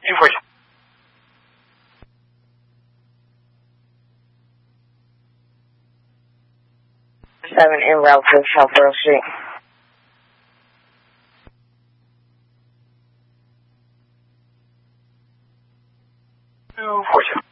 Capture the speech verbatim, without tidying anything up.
two four two. Seven en route to South Pearl Street. two four two.